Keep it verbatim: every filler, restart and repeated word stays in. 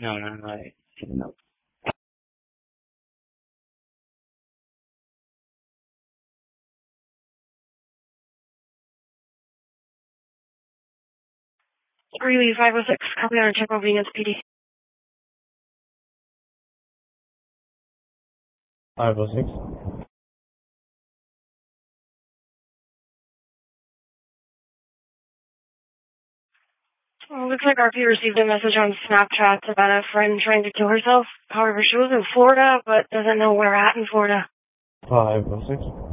No, no, no. I see the note. Greeley, five oh six, copy on check Venus P D. five oh six. Well, looks like R P received a message on Snapchat about a friend trying to kill herself. However, she was in Florida, but doesn't know where at in Florida. five oh six.